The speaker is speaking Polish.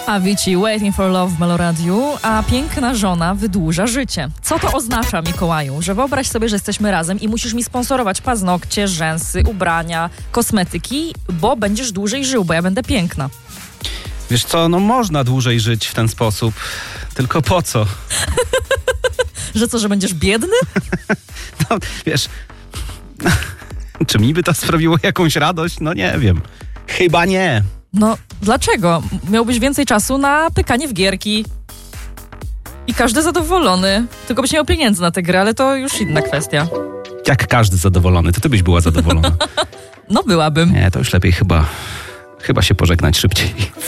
Avicii, Waiting for Love w Meloradiu, a piękna żona wydłuża życie. Co to oznacza, Mikołaju? Że wyobraź sobie, że jesteśmy razem i musisz mi sponsorować paznokcie, rzęsy, ubrania, kosmetyki, bo będziesz dłużej żył, bo ja będę piękna. Wiesz co, no można dłużej żyć w ten sposób, tylko po co? Że co, że będziesz biedny? No, wiesz, czy mi by to sprawiło jakąś radość? No nie wiem. Chyba nie. No, dlaczego? Miałbyś więcej czasu na pykanie w gierki. I każdy zadowolony. Tylko byś nie miał pieniędzy na tę grę, ale to już inna kwestia. Jak każdy zadowolony, to ty byś była zadowolona. No byłabym. Nie, to już lepiej chyba się pożegnać szybciej.